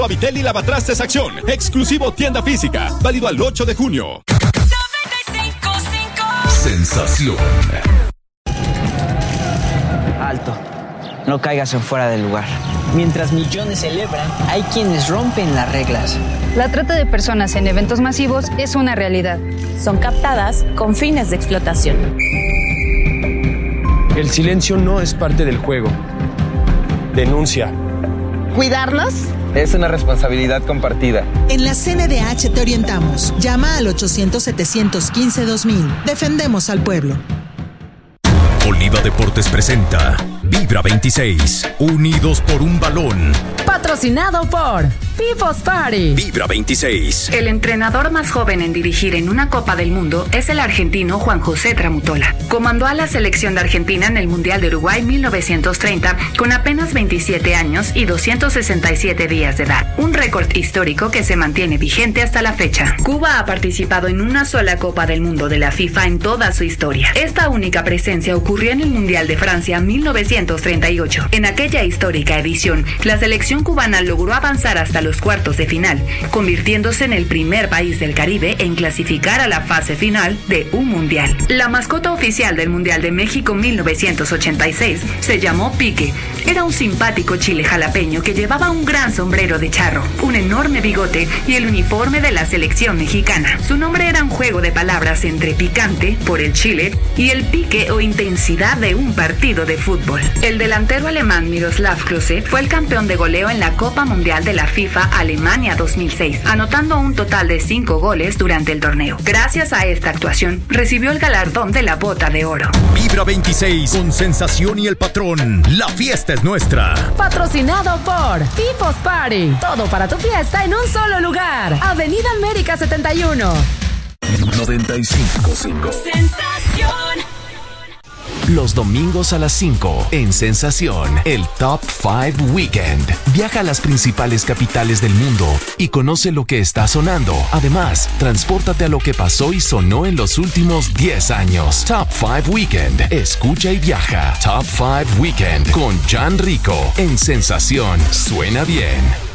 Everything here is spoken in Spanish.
Suavitel y Lavatrastes Acción. Exclusivo tienda física. Válido al 8 de junio. 95.5 Sensación. Alto. No caigas en fuera del lugar. Mientras millones celebran, hay quienes rompen las reglas. La trata de personas en eventos masivos es una realidad. Son captadas con fines de explotación. El silencio no es parte del juego. Denuncia. ¿Cuidarlos? Es una responsabilidad compartida. En la CNDH te orientamos. Llama al 800-715-2000. Defendemos al pueblo. Oliva Deportes presenta Vibra 26, unidos por un balón. Patrocinado por People's Party. Vibra 26. El entrenador más joven en dirigir en una Copa del Mundo es el argentino Juan José Tramutola. Comandó a la selección de Argentina en el Mundial de Uruguay 1930 con apenas 27 años y 267 días de edad. Un récord histórico que se mantiene vigente hasta la fecha. Cuba ha participado en una sola Copa del Mundo de la FIFA en toda su historia. Esta única presencia ocurrió en el Mundial de Francia 1938. En aquella histórica edición, la selección cubana logró avanzar hasta los cuartos de final, convirtiéndose en el primer país del Caribe en clasificar a la fase final de un mundial. La mascota oficial del Mundial de México 1986 se llamó Pique. Era un simpático chile jalapeño que llevaba un gran sombrero de charro, un enorme bigote y el uniforme de la selección mexicana. Su nombre era un juego de palabras entre picante, por el chile, y el pique o intensidad de un partido de fútbol. El delantero alemán Miroslav Klose fue el campeón de goleo en la Copa Mundial de la FIFA Alemania 2006, anotando un total de 5 goles durante el torneo. Gracias a esta actuación, recibió el galardón de la Bota de Oro. Vibra 26 con Sensación y el Patrón. La fiesta es nuestra. Patrocinado por People's Party. Todo para tu fiesta en un solo lugar. Avenida América 71. 95.5. Sensación. Los domingos a las 5 en Sensación, el Top 5 Weekend. Viaja a las principales capitales del mundo y conoce lo que está sonando. Además, transpórtate a lo que pasó y sonó en los últimos 10 años. Top 5 Weekend. Escucha y viaja. Top 5 Weekend con Jan Rico en Sensación. Suena bien.